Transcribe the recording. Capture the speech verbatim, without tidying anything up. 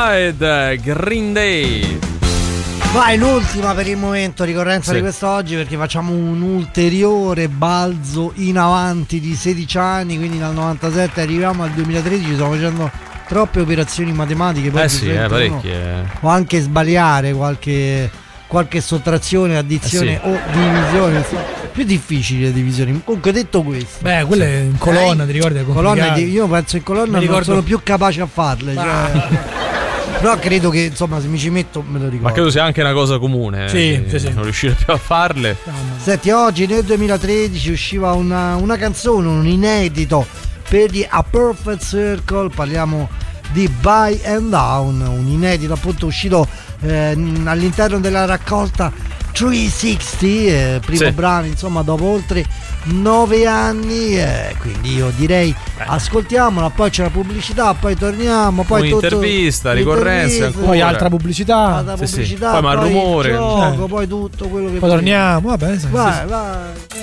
Inside, Green Day. Vai, l'ultima per il momento, ricorrenza sì. di quest'oggi, perché facciamo un ulteriore balzo in avanti di sedici anni, quindi dal novantasette arriviamo al duemilatredici, stiamo facendo troppe operazioni matematiche, poi eh sì, eh, parecchie. O anche sbagliare qualche, qualche sottrazione, addizione eh sì. o divisione, più difficili le divisioni. Comunque, detto questo, beh, quelle sì. in colonna, eh, ti ricordi? Colonna di, io penso in colonna non sono più capace a farle, cioè, però credo che insomma se mi ci metto me lo ricordo. Ma credo sia anche una cosa comune, sì, eh, sì, sì. non riuscire più a farle. Senti, oggi nel duemilatredici usciva una, una canzone, un inedito per gli A Perfect Circle, parliamo di By and Down, un inedito appunto uscito eh, all'interno della raccolta trecentosessanta, eh, primo sì. brano insomma dopo oltre nove anni, eh, quindi io direi eh. ascoltiamola, poi c'è la pubblicità, poi torniamo, poi un'intervista, tutto, ricorrenza ancora. Poi altra pubblicità, altra sì, pubblicità sì. poi, poi malrumore, gioco, eh. poi tutto quello che poi torniamo, vabbè, sì, vai, sì. vai.